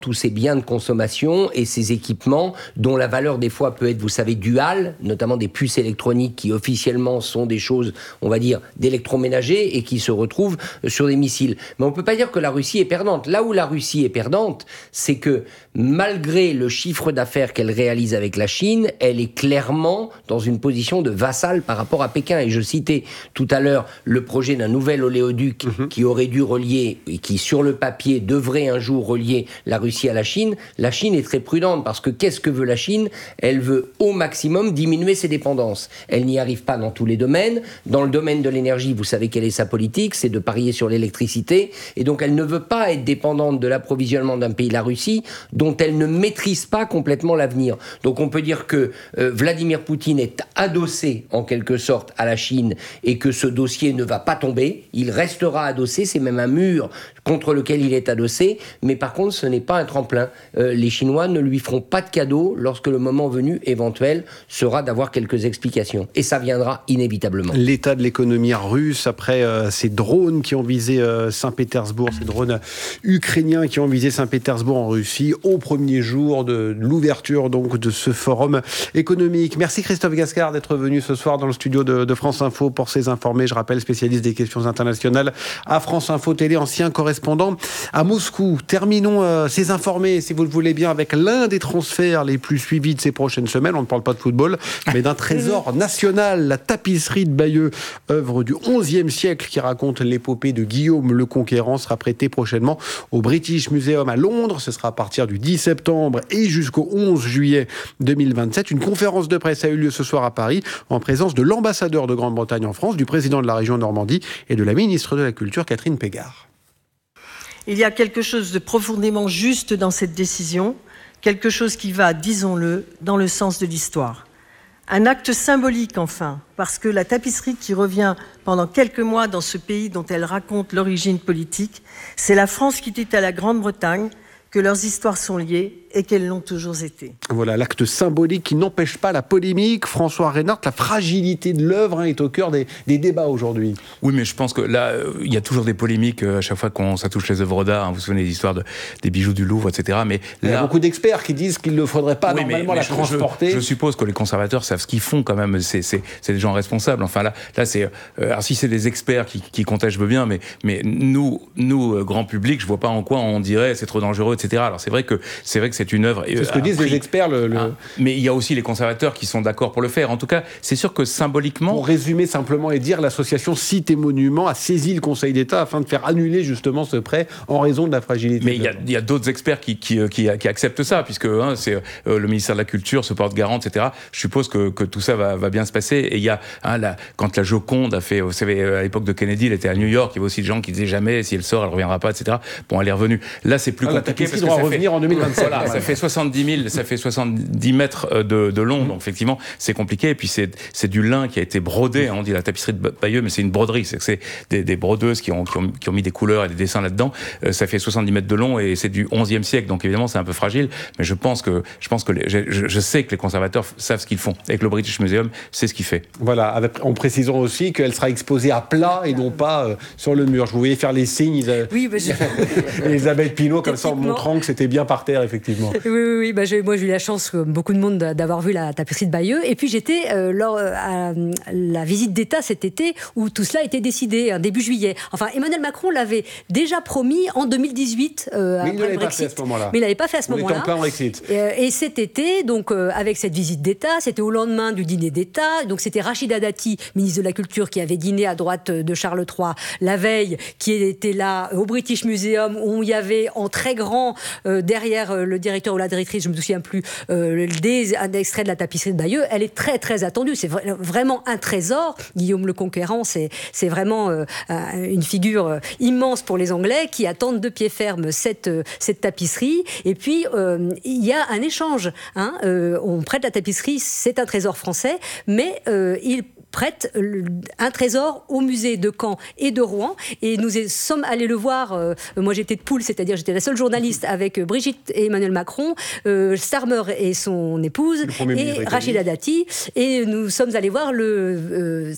tous ces biens de consommation et ces équipements dont la valeur des fois peut être, vous savez, duale, notamment des puces électroniques qui officiellement sont des choses, on va dire, d'électroménager et qui se retrouvent sur des missiles. Mais on ne peut pas dire que la Russie est perdante. Là où la Russie est perdante, c'est que malgré le chiffre d'affaires qu'elle réalise avec la Chine, elle est clairement dans une position de vassal par rapport à Pékin. Et je citais tout à l'heure le projet d'un nouvel oléoduc qui aurait dû relier et qui, sur le papier, devrait un jour relier la Russie à la Chine. La Chine est très prudente parce que qu'est-ce que veut la Chine ? Elle veut au maximum diminuer ses dépendances. Elle n'y arrive pas dans tous les domaines. Dans le domaine de l'énergie, vous savez quelle est sa politique, c'est de parier sur l'électricité. Et donc elle ne veut pas être dépendante de l'approvisionnement d'un pays, la Russie, dont elle ne maîtrise pas complètement l'avenir. Donc on peut dire que Vladimir Poutine est adossé en quelque sorte à la Chine et que ce dossier ne va pas tomber. Il restera adossé, c'est même un mur contre lequel il est adossé, mais par contre ce n'est pas un tremplin. Les Chinois ne lui feront pas de cadeau lorsque le moment venu éventuel sera d'avoir quelques explications. Et ça viendra inévitablement. L'état de l'économie russe après ces drones qui ont visé Saint-Pétersbourg, ces drones ukrainiens qui ont visé Saint-Pétersbourg en Russie au premier jour de l'ouverture donc de ce forum économique. Merci Christophe Gascard d'être venu ce soir dans le studio de France Info pour ces informés. Je rappelle, spécialiste des questions internationales à France Info Télé, ancien correspondant à Moscou. Terminons ces informés, si vous le voulez bien, avec l'un des transferts les plus suivis de ces prochaines semaines. On ne parle pas de football, mais d'un trésor national, la tapisserie de Bayeux, œuvre du XIe siècle qui raconte l'épopée de Guillaume le Conquérant, sera prêtée prochainement au British Museum à Londres. Ce sera à partir du 10 septembre et jusqu'au 11 juillet 2027. Une conférence de presse a eu lieu ce soir à Paris en présence de l'ambassadeur de Grande-Bretagne en France, du président de la région Normandie et de la ministre de la Culture, Catherine Pégard. Il y a quelque chose de profondément juste dans cette décision, quelque chose qui va, disons-le, dans le sens de l'histoire. Un acte symbolique enfin, parce que la tapisserie qui revient pendant quelques mois dans ce pays dont elle raconte l'origine politique, c'est la France qui dit à la Grande-Bretagne que leurs histoires sont liées et qu'elles l'ont toujours été. Voilà, l'acte symbolique qui n'empêche pas la polémique. François Reynard, la fragilité de l'œuvre est au cœur des débats aujourd'hui. Oui, mais je pense que là, il y a toujours des polémiques à chaque fois qu'on ça touche les œuvres d'art. Vous vous souvenez des histoires des bijoux du Louvre, etc. Mais il y a beaucoup d'experts qui disent qu'il ne faudrait pas normalement la transporter. Je suppose que les conservateurs savent ce qu'ils font quand même. C'est des gens responsables. Enfin là c'est. Alors si c'est des experts qui contestent, je veux bien, mais nous, grand public, je vois pas en quoi on dirait c'est trop dangereux, etc. Alors c'est vrai que c'est une œuvre. C'est ce que disent les experts. Mais il y a aussi les conservateurs qui sont d'accord pour le faire. En tout cas, c'est sûr que symboliquement. Pour résumer simplement et dire, l'association Sites et Monuments a saisi le Conseil d'État afin de faire annuler justement ce prêt en raison de la fragilité. Mais il y a d'autres experts qui acceptent ça, puisque c'est le ministère de la Culture se porte garant, etc. Je suppose que tout ça va bien se passer. Et il y a quand la Joconde a fait, vous savez, à l'époque de Kennedy, elle était à New York. Il y avait aussi des gens qui disaient jamais si elle sort, elle reviendra pas, etc. Bon, elle est revenue. Là, c'est plus compliqué parce que ça revenir en 2027. Voilà, ça fait 70 mètres de long, donc effectivement c'est compliqué. Et puis c'est du lin qui a été brodé, on dit la tapisserie de Bayeux, mais c'est une broderie, c'est des brodeuses qui ont mis des couleurs et des dessins là-dedans. Ça fait 70 mètres de long et c'est du XIe siècle, donc évidemment c'est un peu fragile, mais je sais que les conservateurs savent ce qu'ils font et que le British Museum sait ce qu'il fait. Voilà, en précisant aussi qu'elle sera exposée à plat et non pas sur le mur. Je vous voyais faire les signes, oui, Elisabeth Pinault comme ça en montrant que c'était bien par terre effectivement. Oui, moi j'ai eu la chance, comme beaucoup de monde, d'avoir vu la tapisserie de Bayeux. Et puis j'étais à la visite d'État cet été où tout cela était décidé, début juillet. Enfin, Emmanuel Macron l'avait déjà promis en 2018 après le Brexit. Mais il l'avait pas fait à ce moment-là. On était en plein Brexit. Et cet été, donc avec cette visite d'État, c'était au lendemain du dîner d'État. Donc c'était Rachida Dati, ministre de la Culture, qui avait dîné à droite de Charles III la veille, qui était là au British Museum où il y avait en très grand derrière le directeur ou la directrice, je ne me souviens plus, un extrait de la tapisserie de Bayeux. Elle est très très attendue, c'est vraiment un trésor. Guillaume le Conquérant, c'est vraiment une figure immense pour les Anglais qui attendent de pied ferme cette tapisserie. Et puis il y a un échange, on prête la tapisserie, c'est un trésor français, mais il prête un trésor au musée de Caen et de Rouen, et nous sommes allés le voir. Moi j'étais de poule, c'est-à-dire j'étais la seule journaliste avec Brigitte et Emmanuel Macron, Starmer et son épouse et Rachida Dati, et nous sommes allés voir le